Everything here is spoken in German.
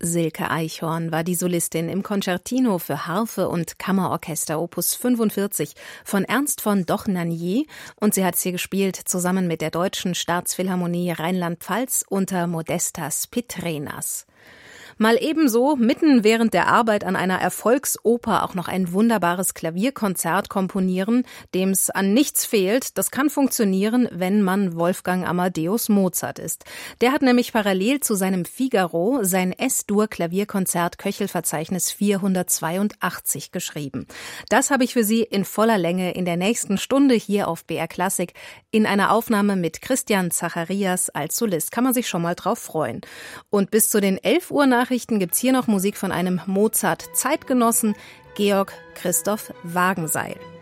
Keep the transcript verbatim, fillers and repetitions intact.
Silke Eichhorn war die Solistin im Concertino für Harfe und Kammerorchester Opus fünfundvierzig von Ernst von Dochnanier und sie hat sie gespielt zusammen mit der Deutschen Staatsphilharmonie Rheinland-Pfalz unter Modestas Pitrenas. Mal ebenso mitten während der Arbeit an einer Erfolgsoper auch noch ein wunderbares Klavierkonzert komponieren, dem es an nichts fehlt. Das kann funktionieren, wenn man Wolfgang Amadeus Mozart ist. Der hat nämlich parallel zu seinem Figaro sein S-Dur-Klavierkonzert Köchelverzeichnis vierhundertzweiundachtzig geschrieben. Das habe ich für Sie in voller Länge in der nächsten Stunde hier auf B R Klassik in einer Aufnahme mit Christian Zacharias als Solist. Kann man sich schon mal drauf freuen. Und bis zu den elf Uhr Nachrichten gibt's hier noch Musik von einem Mozart-Zeitgenossen, Georg Christoph Wagenseil.